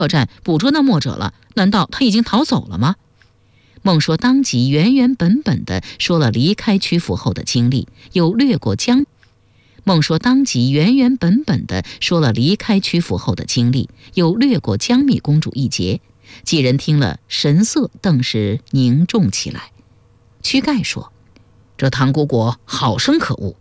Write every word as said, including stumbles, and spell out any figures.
客栈捕捉那墨者了，难道他已经逃走了吗？孟说当即原原本本地说了离开曲阜后的经历，又略过江。孟说当即原原本本地说了离开曲阜后的经历，又略过江密公主一节。几人听了，神色顿时凝重起来。屈盖说：“这唐姑果好生可恶，